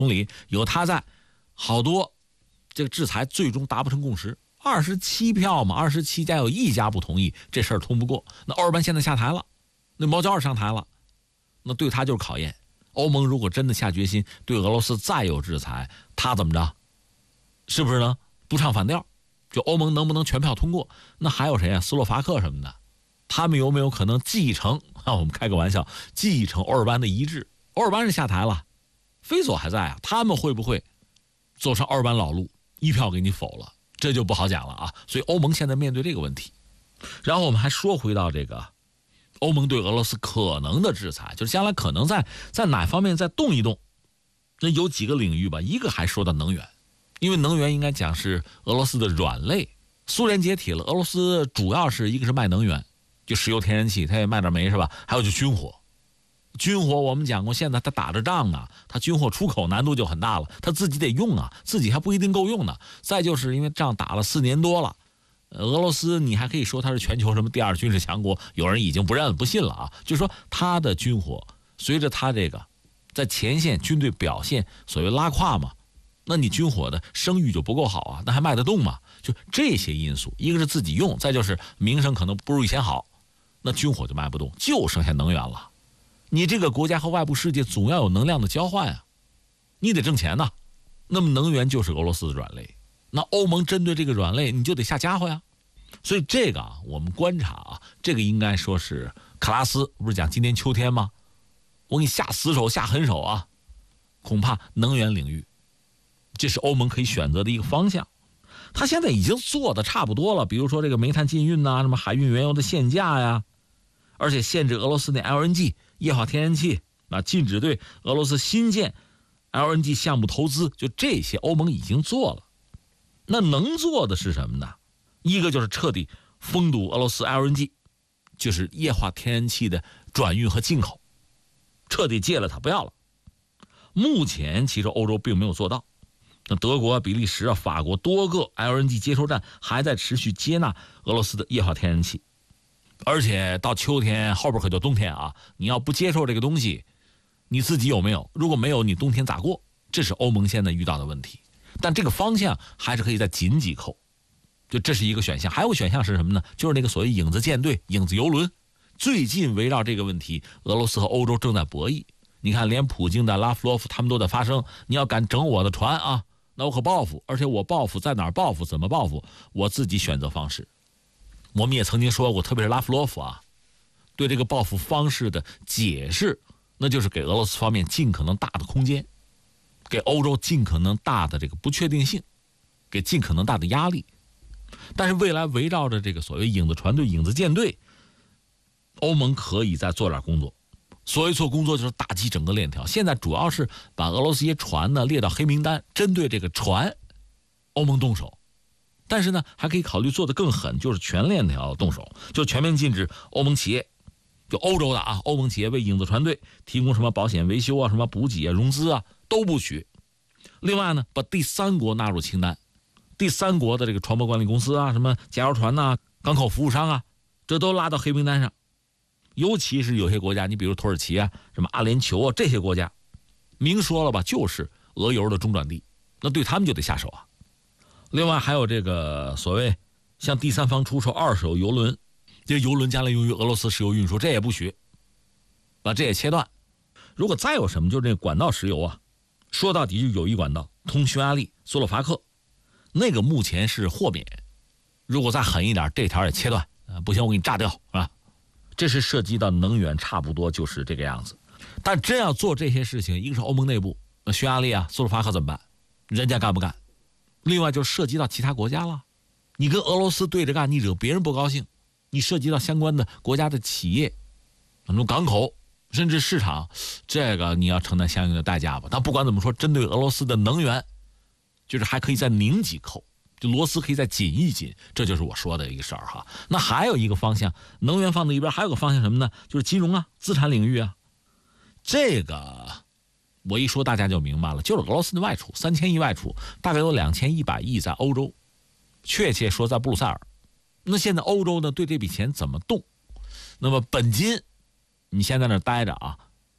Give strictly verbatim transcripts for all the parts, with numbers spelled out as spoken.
总理有他在，好多这个制裁最终达不成共识。二十七票嘛，二十七家有一家不同意，这事儿通不过。那欧尔班现在下台了，那毛焦尔上台了，那对他就是考验。欧盟如果真的下决心对俄罗斯再有制裁，他怎么着？是不是呢？不唱反调，就欧盟能不能全票通过？那还有谁啊？斯洛伐克什么的，他们有没有可能继承啊？我们开个玩笑，继承欧尔班的遗志？欧尔班是下台了，菲佐还在啊，他们会不会走上欧尔班老路，一票给你否了？这就不好讲了啊。所以欧盟现在面对这个问题。然后我们还说回到这个欧盟对俄罗斯可能的制裁，就是将来可能在在哪方面再动一动。那有几个领域吧，一个还说到能源，因为能源应该讲是俄罗斯的软肋。苏联解体了，俄罗斯主要是一个是卖能源，就石油天然气，它也卖点煤是吧？还有就军火。军火我们讲过，现在他打着仗呢，他军火出口难度就很大了，他自己得用啊，自己还不一定够用呢。再就是因为仗打了四年多了，俄罗斯你还可以说他是全球什么第二军事强国，有人已经不认不信了啊。就是说他的军火随着他这个在前线军队表现所谓拉胯嘛，那你军火的声誉就不够好啊，那还卖得动吗？就这些因素，一个是自己用，再就是名声可能不如以前好，那军火就卖不动，就剩下能源了。你这个国家和外部世界总要有能量的交换啊，你得挣钱呐。那么能源就是俄罗斯的软肋，那欧盟针对这个软肋，你就得下家伙呀。所以这个啊，我们观察啊，这个应该说是克拉斯不是讲今年秋天吗？我给你下死手下狠手啊，恐怕能源领域，这是欧盟可以选择的一个方向。他现在已经做的差不多了，比如说这个煤炭禁运呐，什么海运原油的限价呀，而且限制俄罗斯那 L N G 液化天然气啊，禁止对俄罗斯新建 L N G 项目投资，就这些欧盟已经做了。那能做的是什么呢？一个就是彻底封堵俄罗斯 L N G， 就是液化天然气的转运和进口，彻底戒了它，不要了。目前其实欧洲并没有做到，那德国、比利时啊、法国多个 L N G 接收站还在持续接纳俄罗斯的液化天然气。而且到秋天后边可就冬天啊，你要不接受这个东西，你自己有没有？如果没有，你冬天咋过？这是欧盟现在遇到的问题。但这个方向还是可以再紧几扣，就这是一个选项。还有个选项是什么呢？就是那个所谓影子舰队、影子游轮。最近围绕这个问题，俄罗斯和欧洲正在博弈。你看，连普京的拉夫罗夫他们都在发声，你要敢整我的船啊，那我可报复。而且我报复在哪儿报复，怎么报复，我自己选择方式。我们也曾经说过，特别是拉夫罗夫啊，对这个报复方式的解释，那就是给俄罗斯方面尽可能大的空间，给欧洲尽可能大的这个不确定性，给尽可能大的压力。但是未来围绕着这个所谓影子船队、影子舰队，欧盟可以再做点工作。所谓做工作就是打击整个链条。现在主要是把俄罗斯一些船呢列到黑名单，针对这个船，欧盟动手。但是呢，还可以考虑做得更狠，就是全链条动手，就全面禁止欧盟企业，就欧洲的啊，欧盟企业为影子船队提供什么保险维修啊、什么补给啊、融资啊都不许。另外呢，把第三国纳入清单，第三国的这个船舶管理公司啊、什么加油船呐、啊、港口服务商啊，这都拉到黑名单上。尤其是有些国家，你比如土耳其啊、什么阿联酋啊这些国家，明说了吧，就是俄油的中转地，那对他们就得下手啊。另外还有这个所谓向第三方出售二手油轮，这油轮将来用于俄罗斯石油运输，这也不许，把这也切断。如果再有什么，就是这个管道石油啊，说到底就有一管道通匈牙利、斯洛伐克，那个目前是豁免，如果再狠一点，这条也切断，啊，不行我给你炸掉啊。这是涉及到能源，差不多就是这个样子。但真要做这些事情，一个是欧盟内部，那匈牙利啊、斯洛伐克怎么办？人家干不干？另外就涉及到其他国家了，你跟俄罗斯对着干，你惹别人不高兴，你涉及到相关的国家的企业，很多港口甚至市场，这个你要承担相应的代价吧。但不管怎么说，针对俄罗斯的能源，就是还可以再拧几扣，就螺丝可以再紧一紧，这就是我说的一个事儿哈。那还有一个方向，能源放在一边，还有个方向什么呢？就是金融啊、资产领域啊，这个我一说大家就明白了，就是俄罗斯的外储三千亿外储，大概有两千一百亿在欧洲，确切说在布鲁塞尔。那现在欧洲呢对这笔钱怎么动？那么本金，你先在那儿待着啊，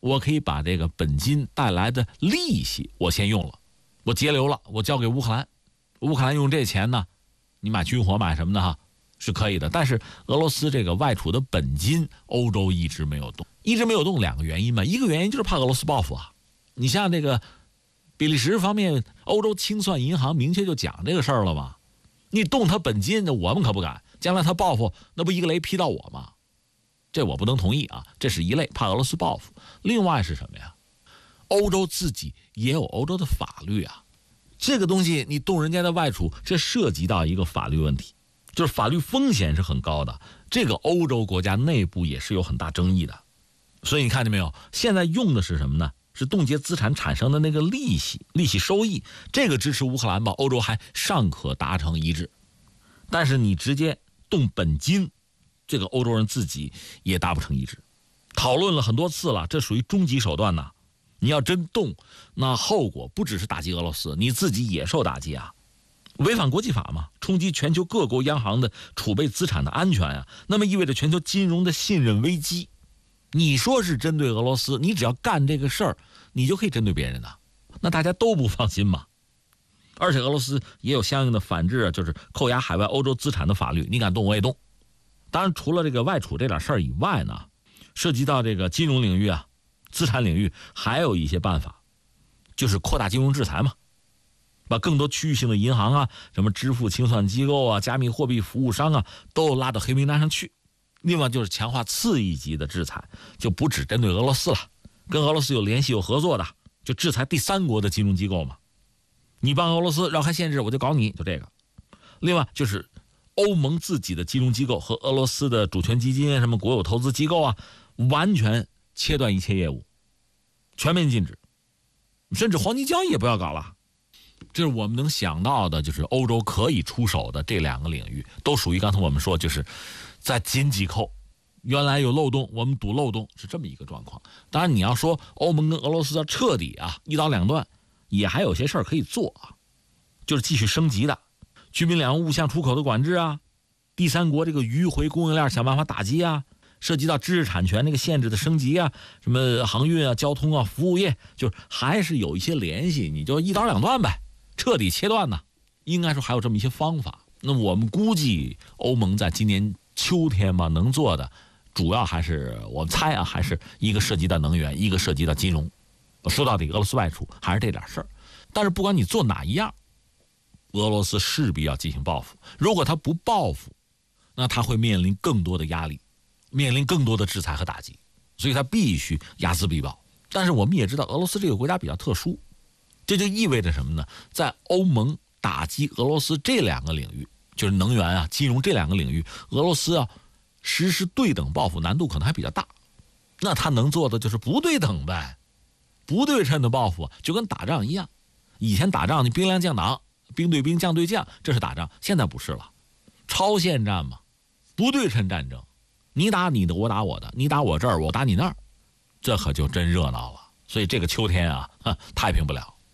我可以把这个本金带来的利息我先用了，我节流了，我交给乌克兰，乌克兰用这钱呢，你买军火买什么的哈，是可以的。但是俄罗斯这个外储的本金，欧洲一直没有动，一直没有动，两个原因嘛，一个原因就是怕俄罗斯报复啊。你像这个比利时方面，欧洲清算银行明确就讲这个事儿了嘛，你动他本金，我们可不敢，将来他报复，那不一个雷劈到我吗？这我不能同意啊，这是一类，怕俄罗斯报复。另外是什么呀？欧洲自己也有欧洲的法律啊，这个东西你动人家的外储，这涉及到一个法律问题，就是法律风险是很高的，这个欧洲国家内部也是有很大争议的。所以你看见没有，现在用的是什么呢？是冻结资产产生的那个利息，利息收益，这个支持乌克兰吧，欧洲还尚可达成一致。但是你直接动本金，这个欧洲人自己也达不成一致。讨论了很多次了，这属于终极手段呐。你要真动，那后果不只是打击俄罗斯，你自己也受打击啊，违反国际法嘛，冲击全球各国央行的储备资产的安全啊，那么意味着全球金融的信任危机。你说是针对俄罗斯，你只要干这个事儿，你就可以针对别人的，那大家都不放心嘛。而且俄罗斯也有相应的反制，就是扣押海外欧洲资产的法律，你敢动我也动。当然除了这个外储这点事儿以外呢，涉及到这个金融领域啊，资产领域还有一些办法，就是扩大金融制裁嘛，把更多区域性的银行啊，什么支付清算机构啊，加密货币服务商啊，都拉到黑名单上去。另外就是强化次一级的制裁，就不只针对俄罗斯了，跟俄罗斯有联系有合作的，就制裁第三国的金融机构嘛。你帮俄罗斯绕开限制，我就搞你，就这个。另外就是欧盟自己的金融机构和俄罗斯的主权基金、什么国有投资机构啊，完全切断一切业务，全面禁止，甚至黄金交易也不要搞了。这是我们能想到的，就是欧洲可以出手的这两个领域，都属于刚才我们说，就是在紧紧扣，原来有漏洞，我们堵漏洞，是这么一个状况。当然，你要说欧盟跟俄罗斯要彻底啊一刀两断，也还有些事儿可以做啊，就是继续升级的，居民两物项出口的管制啊，第三国这个迂回供应链想办法打击啊，涉及到知识产权那个限制的升级啊，什么航运啊、交通啊、服务业，就是还是有一些联系，你就一刀两断呗，彻底切断呢。应该说还有这么一些方法。那我们估计欧盟在今年秋天嘛能做的，主要还是我们猜啊，还是一个涉及到能源，一个涉及到金融。说到底，俄罗斯外储还是这点事儿。但是不管你做哪一样，俄罗斯势必要进行报复。如果他不报复，那他会面临更多的压力，面临更多的制裁和打击，所以他必须睚眦必报。但是我们也知道，俄罗斯这个国家比较特殊，这就意味着什么呢？在欧盟打击俄罗斯这两个领域，就是能源啊、金融这两个领域，俄罗斯啊实施对等报复难度可能还比较大。那他能做的就是不对等呗，不对称的报复，就跟打仗一样。以前打仗你兵粮将挡，兵对兵将对将，这是打仗，现在不是了，超限战嘛，不对称战争，你打你的，我打我的，你打我这儿，我打你那儿，这可就真热闹了。所以这个秋天啊，太平不了。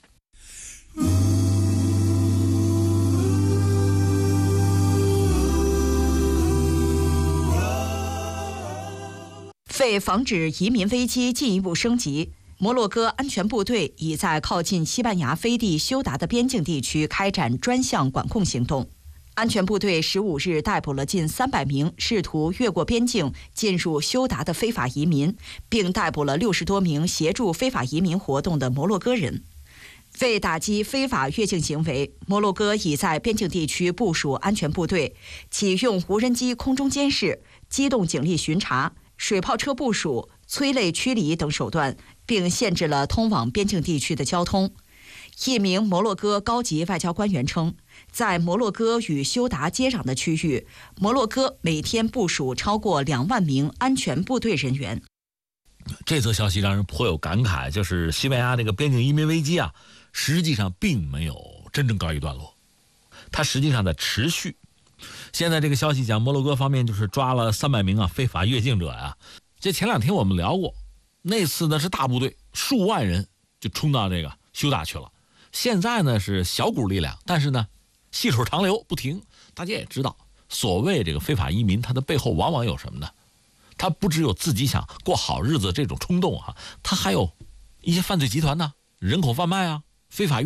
为防止移民危机进一步升级，摩洛哥安全部队已在靠近西班牙飞地休达的边境地区开展专项管控行动。安全部队十五日逮捕了近三百名试图越过边境进入休达的非法移民，并逮捕了六十多名协助非法移民活动的摩洛哥人。为打击非法越境行为，摩洛哥已在边境地区部署安全部队，启用无人机空中监视、机动警力巡查、水炮车部署、催泪驱离等手段，并限制了通往边境地区的交通。一名摩洛哥高级外交官员称，在摩洛哥与休达接壤的区域，摩洛哥每天部署超过两万名安全部队人员。 这则消息让人颇有感慨，就是西班牙这个边境移民危机啊，实际上并没有真正告一段落，它实际上在持续。现在这个消息讲，摩洛哥方面就是抓了三百名啊非法越境者啊。这前两天我们聊过，那次呢是大部队，数万人就冲到这个休达去了。现在呢是小股力量，但是呢细水长流不停。大家也知道，所谓这个非法移民，它的背后往往有什么呢？ 他不只有自己想过好日子这种冲动啊，他还有一些犯罪集团呢，人口贩卖啊，非法